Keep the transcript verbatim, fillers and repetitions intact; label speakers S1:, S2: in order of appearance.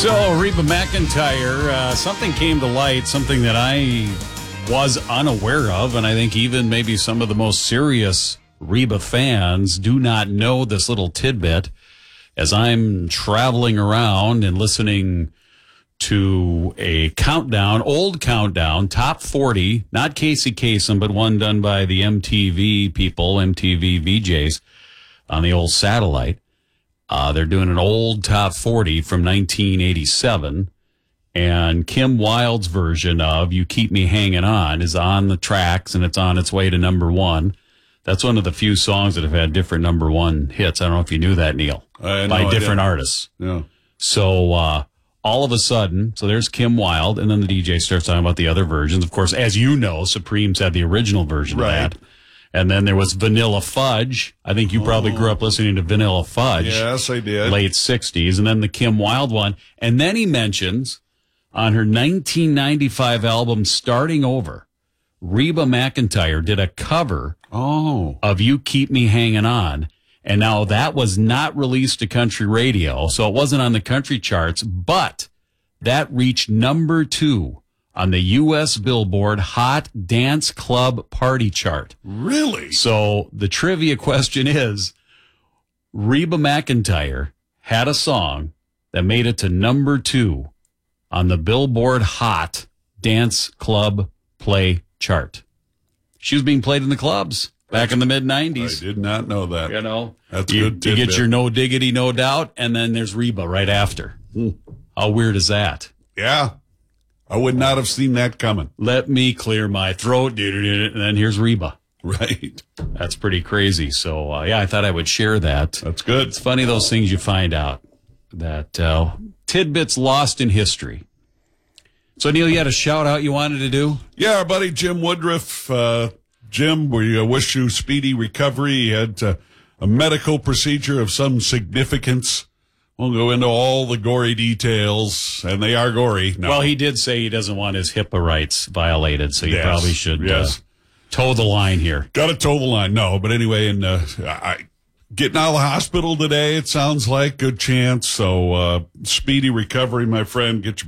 S1: So, Reba McEntire, uh, something came to light, something that I was unaware of, and I think even maybe some of the most serious Reba fans do not know this little tidbit. As I'm traveling around and listening to a countdown, old countdown, top forty, not Casey Kasem, but one done by the M T V people, M T V V Js on the old satellite. Uh, they're doing an old top forty from nineteen eighty-seven, and Kim Wilde's version of You Keep Me Hanging On is on the tracks, and it's on its way to number one. That's one of the few songs that have had different number one hits. I don't know if you knew that, Neil,
S2: I
S1: by
S2: know,
S1: different artists.
S2: Yeah.
S1: So uh, all of a sudden, so there's Kim Wilde, and then the D J starts talking about the other versions. Of course, as you know, Supremes had the original version
S2: Right.
S1: of that. And then there was Vanilla Fudge. I think you probably grew up listening to Vanilla Fudge.
S2: Yes, I did.
S1: Late sixties. And then the Kim Wilde one. And then he mentions on her nineteen ninety-five album, Starting Over, Reba McEntire did a cover
S2: Oh.
S1: of You Keep Me Hanging On. And now that was not released to country radio, so it wasn't on the country charts, but that reached number two on the U S Billboard Hot Dance Club Party Chart.
S2: Really?
S1: So the trivia question is, Reba McEntire had a song that made it to number two on the Billboard Hot Dance Club Play Chart. She was being played in the clubs back in the mid nineties.
S2: I did not know that.
S1: You know,
S2: That's
S1: you,
S2: good
S1: you get
S2: tidbit.
S1: your No Diggity, No Doubt, and then there's Reba right after.
S2: Hmm.
S1: How weird is that?
S2: Yeah. I would not have seen that coming.
S1: Let me clear my throat, and then here's Reba.
S2: Right.
S1: That's pretty crazy. So, uh, yeah, I thought I would share that.
S2: That's good.
S1: It's funny, those things you find out, that uh, tidbits lost in history. So, Neil, you had a shout-out you wanted to do?
S2: Yeah, our buddy Jim Woodruff. Uh, Jim, we uh, wish you speedy recovery. He had uh, a medical procedure of some significance. We'll go into all the gory details, and they are gory. No.
S1: Well, he did say he doesn't want his HIPAA rights violated, so you
S2: Yes,
S1: probably should
S2: yes.
S1: uh, toe the line here.
S2: Got to toe the line. No, but anyway, and uh, I getting out of the hospital today, it sounds like good chance. So uh, speedy recovery, my friend. Get your